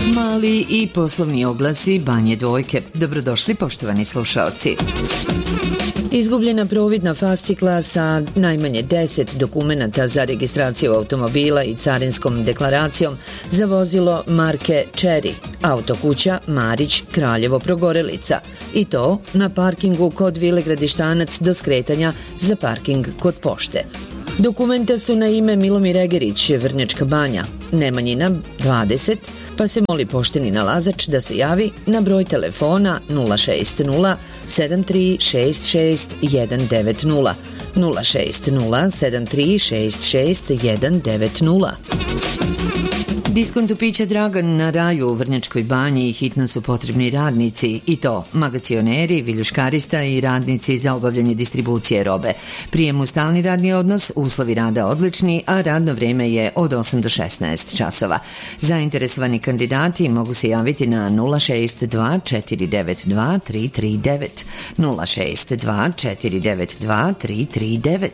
Mali i poslovni oglasi Banje Dvojke. Dobrodošli poštovani slušaoci. Izgubljena providna fascikla sa najmanje 10 dokumenata za registraciju automobila i carinskom deklaracijom za vozilo marke Cherry, autokuća Marić, Kraljevo, Progorelica, i to na parkingu kod Vile Gradištanac do skretanja za parking kod pošte. Dokumenta su na ime Milomir Egerić, Vrnjačka Banja, Nemanjina 20, pa se moli pošteni nalazač da se javi na broj telefona 060 7366 190 060 7366 190. Diskontu pića Dragan na Raju u Vrnjačkoj Banji hitno su potrebni radnici, i to magacioneri, viljuškarista i radnici za obavljanje distribucije robe. Prijem u stalni radni odnos, uslovi rada odlični, a radno vreme je od 8 do 16 časova. Zainteresovani kandidati mogu se javiti na 062 492 339 062 492 339.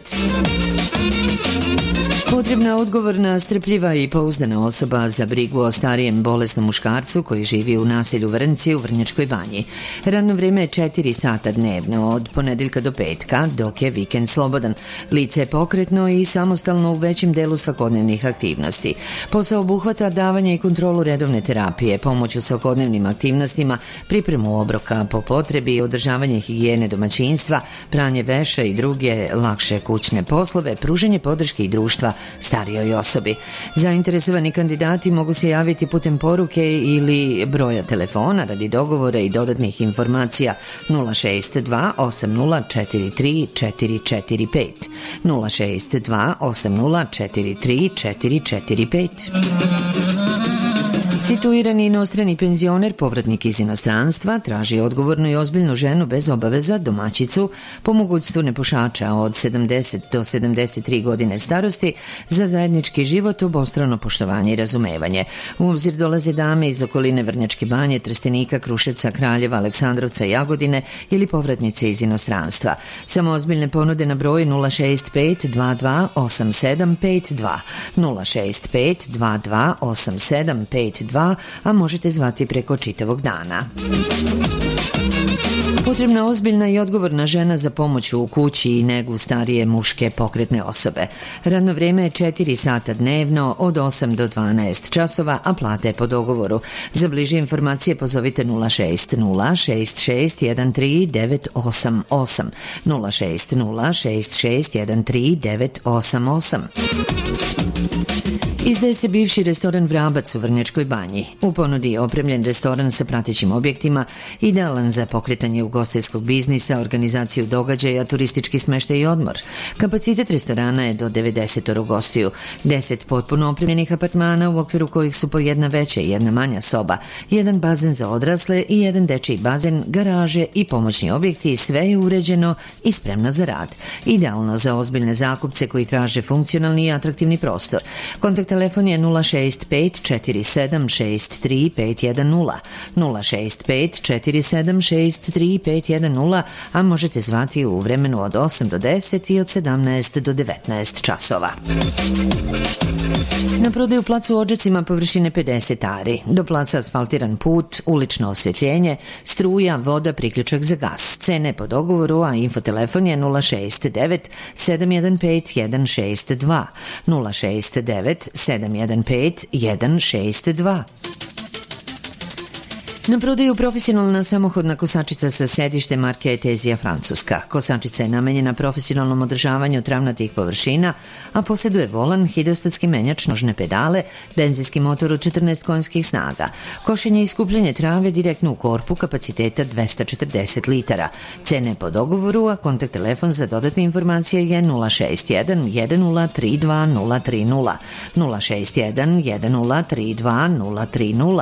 Potrebna odgovorna, strpljiva i pouzdana osoba za brigu o starijem bolesnom muškarcu koji živi u naselju Vrnci u Vrnjačkoj Banji. Radno vreme je 4 sata dnevno, od ponedeljka do petka, dok je vikend slobodan. Lice je pokretno i samostalno u većem delu svakodnevnih aktivnosti. Posao obuhvata davanje i kontrolu redovne terapije, pomoć u svakodnevnim aktivnostima, pripremu obroka po potrebi, održavanje higijene domaćinstva, pranje veša i druge lakše kućne poslove, pružanje podrške i društva starijoj osobi. Zainteresovani kandidati mogu se javiti putem poruke ili broja telefona radi dogovora i dodatnih informacija 062 8043 445 062 8043 445. Situirani inostrani penzioner, povratnik iz inostranstva, traži odgovornu i ozbiljnu ženu bez obaveza, domaćicu, po mogućstvu nepušača od 70 do 73 godine starosti, za zajednički život, obostrano poštovanje i razumevanje. U obzir dolaze dame iz okoline Vrnjačke Banje, Trstenika, Kruševca, Kraljeva, Aleksandrovca, Jagodine ili povratnice iz inostranstva. Samo ozbiljne ponude na broj 065 22 8752 065 22 8752, a možete zvati preko čitavog dana. Potrebna ozbiljna i odgovorna žena za pomoć u kući i negu starije muške pokretne osobe. Radno vreme je 4 sata dnevno, od 8 do 12 časova, a plata je po dogovoru. Za bliže informacije pozovite 060 66 13 988 060 66 13 988. Izdaje se bivši restoran Vrabac u Vrnjačkoj Banji. U ponudi je opremljen restoran sa pratećim objektima, idealan za pokretanje ugostiteljskog biznisa, organizaciju događaja, turistički smeštaj i odmor. Kapacitet restorana je do 90 gostiju, 10 potpuno opremljenih apartmana u okviru kojih su po jedna veća i jedna manja soba, jedan bazen za odrasle i jedan dečiji bazen, garaže i pomoćni objekti, sve je uređeno i spremno za rad. Idealno za ozbiljne zakupce koji traže funkcionalni i atraktivni prostor. Kontakt telefon je 065 4763 510 065 4763 510, a možete zvati u vremenu od 8 do 10 i od 17 do 19 časova. Na prodaju plac u Odžacima površine 50 ari. Do placa asfaltiran put, ulično osvjetljenje, struja, voda, priključak za gas. Cene po dogovoru, a infotelefon je 069 715 162 069 715 162. Na prodaju profesionalna samohodna kosačica sa sedištem marke Etezija Francuska. Kosačica je namenjena profesionalnom održavanju travnatih površina, a posjeduje volan, hidrostatski menjač, nožne pedale, benzinski motor od 14 konjskih snaga. Košenje i skupljanje trave direktno u korpu kapaciteta 240 litara. Cene po dogovoru, a kontakt telefon za dodatne informacije je 061 1032 030 061 1032 030.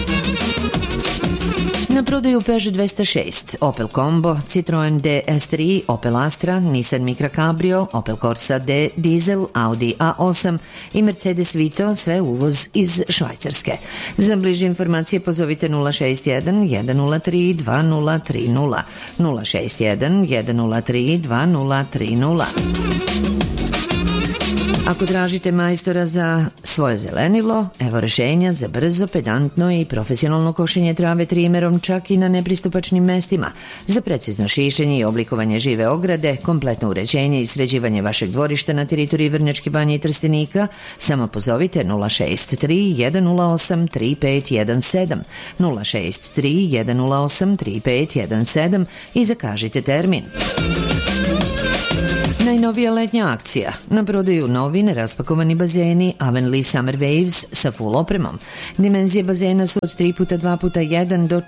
Na prodaju Peugeot 206, Opel Combo, Citroen DS3, Opel Astra, Nissan Micra Cabrio, Opel Corsa D Diesel, Audi A8 i Mercedes Vito, sve uvoz iz Švajcarske. Za bliže informacije pozovite 061 103 2030 061 103 2030. Ako tražite majstora za svoje zelenilo, evo rešenja za brzo, pedantno i profesionalno košenje trave trimerom čak i na nepristupačnim mestima, za precizno šišenje i oblikovanje žive ograde, kompletno uređenje i sređivanje vašeg dvorišta na teritoriji Vrnjačke Banje i Trstenika, samo pozovite 063 108 3517, 063 108 3517 i zakažite termin. Najnovija letnja akcija. Na prodaju novi neraspakovani bazeni Avonlea Summer Waves sa full opremom. Dimenzije bazena su od 3x2x1 do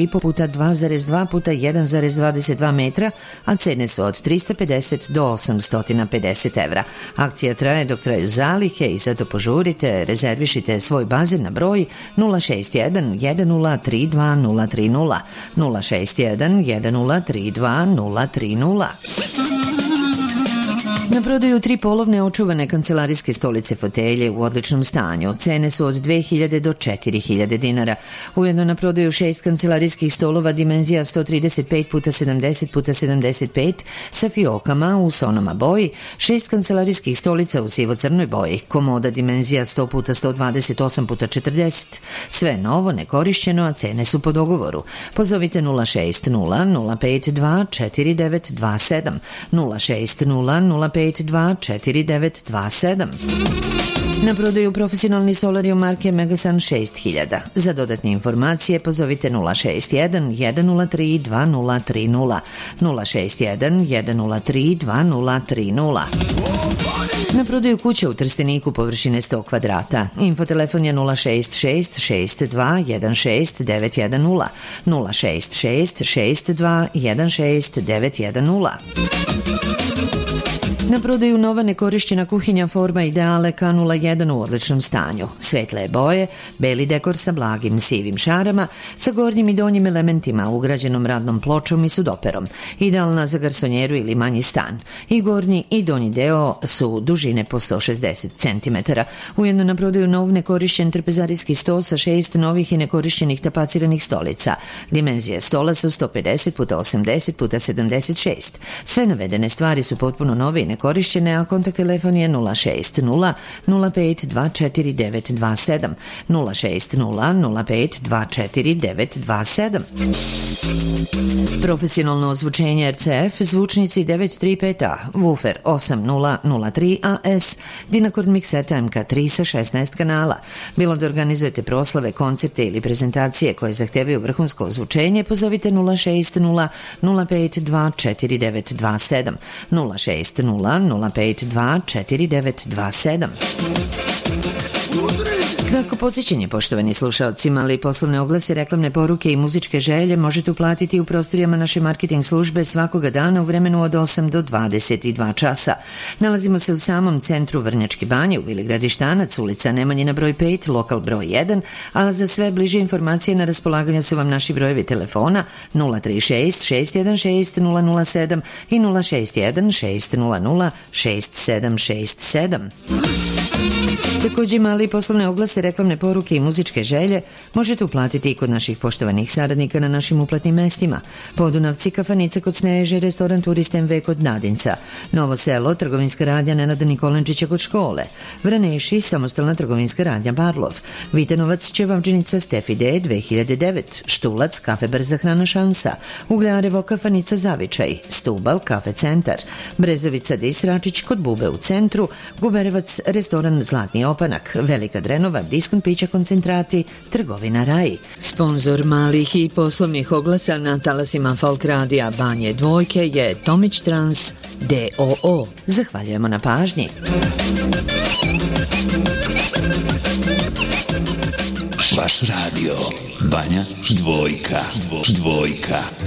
4,5x2,2x1,22 metra, a cene su od 350 do 850 evra. Akcija traje dok traju zalihe i zato požurite, rezervišite svoj bazen na broj 061 1032 030, 061 1032 030. Na prodaju 3 polovne očuvane kancelarijske stolice fotelje u odličnom stanju. Cene su od 2000 do 4000 dinara. Ujedno na prodaju 6 kancelarijskih stolova dimenzija 135x70x75 sa fiokama u sonoma boji, 6 kancelarijskih stolica u sivo-crnoj boji, komoda dimenzija 100x128x40. Sve novo, nekorišćeno, a cene su po dogovoru. Pozovite 060 052 4927, 060 052 4927. Na prodaju profesionalni solarium marke Megasun 6000. Za dodatne informacije pozovite 061 103 2030, 061 103 2030. Na prodaju kuća u Trsteniku površine 100 kvadrata. Infotelefon je 066 62 16 910, 066 62 16 910. Na prodaju nova nekorišćena kuhinja forma Ideale K01 u odličnom stanju. Svetle boje, beli dekor sa blagim sivim šarama, sa gornjim i donjim elementima, ugrađenom radnom pločom i sudoperom. Idealna za garsonjeru ili manji stan. I gornji i donji deo su dužine po 160 cm. Ujedno na prodaju nov nekorišćen trpezarijski sto sa 6 novih i nekorišćenih tapaciranih stolica. Dimenzije stola su 150x80x76. Sve navedene stvari su potpuno nove i nekorišćene, a kontakt telefon je 060 05 24927, 060 05 24927. Profesionalno ozvučenje RCF, zvučnici 935A, woofer 8003 AS, Dynacord mikseta MK3 sa 16 kanala. Bilo da organizujete proslave, koncerte ili prezentacije koje zahtevaju vrhunsko ozvučenje, pozovite 060 05 24927, 060 05 24927. Kratko podsjećanje, poštovani slušaoci, mali poslovne oglase, reklamne poruke i muzičke želje možete uplatiti u prostorijama naše marketing službe svakoga dana u vremenu od 8 do 22 časa. Nalazimo se u samom centru Vrnjačke Banje, u Vili Gradištanac, ulica Nemanjina broj 5, lokal broj 1, a za sve bliže informacije na raspolaganju su vam naši brojevi telefona 036 616 007 i 061 600 6767. Također mali poslovne oglase, reklamne poruke i muzičke želje možete uplatiti i kod naših poštovanih saradnika na našim uplatnim mestima. Podunavci, kafanica kod Sneže, restoran Turist MV kod Nadinca, Novo Selo, trgovinska radnja Nenada Nikolenčića kod škole, Vraneši, samostalna trgovinska radnja Barlov, Vitanovac, Čevavđenica Stefi D 2009, Štulac, kafe Brza hrana Šansa, Ugljarevo, kafanica Zavičaj, Stubal, kafe Centar, Brezovica Disračić kod Bube u centru, Guberevac, restoran Zlatni opanak, Velika Drenova, diskont pića koncentrati, trgovina Raj. Sponzor malih i poslovnih oglasa na talasima Folk radija Banje Dvojke je Tomić Trans D.O.O. Zahvaljujemo na pažnji. Vaš radio Banja Dvojka.